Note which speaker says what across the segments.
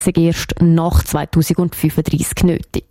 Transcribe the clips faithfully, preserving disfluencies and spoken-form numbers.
Speaker 1: ist erst nach zweitausendfünfunddreissig nötig.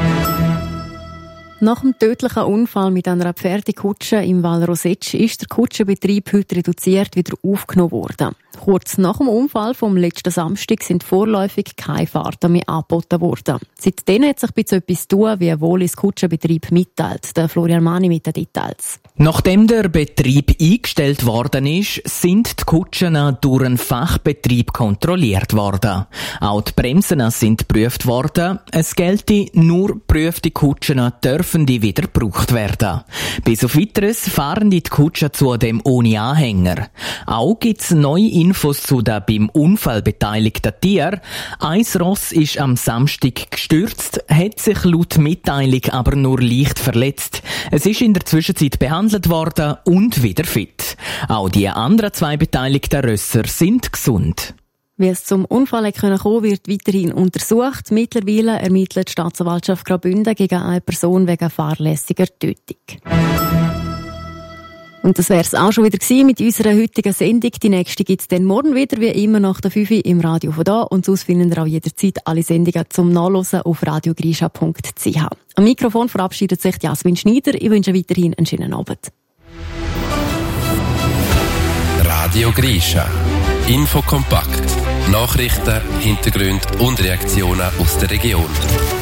Speaker 1: Nach dem tödlichen Unfall mit einer Pferdekutsche im Val Roseg ist der Kutschenbetrieb heute reduziert wieder aufgenommen worden. Kurz nach dem Unfall vom letzten Samstag sind vorläufig keine Fahrten mehr angeboten worden. Seitdem hat sich etwas zu tun, wie Wallis Kutschenbetrieb mitteilt. Der Florian Mani mit den Details.
Speaker 2: Nachdem der Betrieb eingestellt worden ist, sind die Kutschen durch einen Fachbetrieb kontrolliert worden. Auch die Bremsen sind geprüft worden. Es gelte, nur geprüfte Kutschen dürfen die wieder gebraucht werden. Bis auf Weiteres fahren die Kutschen zudem ohne Anhänger. Auch gibt es neue Infos zu den beim Unfall beteiligten Tieren. Ein Ross ist am Samstag gestürzt, hat sich laut Mitteilung aber nur leicht verletzt. Es ist in der Zwischenzeit behandelt worden und wieder fit. Auch die anderen zwei beteiligten Rösser sind gesund.
Speaker 1: Wie es zum Unfall kommen konnte, wird weiterhin untersucht. Mittlerweile ermittelt die Staatsanwaltschaft Graubünden gegen eine Person wegen fahrlässiger Tötung. Und das wäre es auch schon wieder gewesen mit unserer heutigen Sendung. Die nächste gibt es dann morgen wieder, wie immer nach der fünf Uhr im Radio von da. Und sonst finden ihr auch jederzeit alle Sendungen zum Nachhören auf radiogrisha punkt c h. Am Mikrofon verabschiedet sich Jasmin Schneider. Ich wünsche weiterhin einen schönen Abend.
Speaker 3: Radio Grisha. Info kompakt. Nachrichten, Hintergründe und Reaktionen aus der Region.